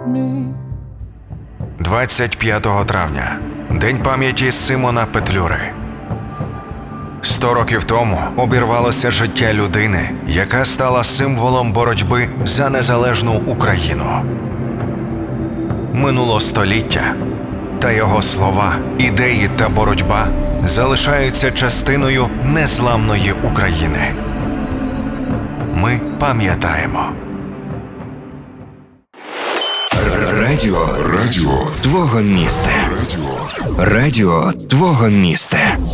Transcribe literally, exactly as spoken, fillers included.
двадцять п'ятого травня – День пам'яті Симона Петлюри. Сто років тому обірвалося життя людини, яка стала символом боротьби за незалежну Україну. Минуло століття, та його слова, ідеї та боротьба залишаються частиною незламної України. Ми пам'ятаємо. Радіо. Радіо Твого міста. Радіо. Радіо твого міста.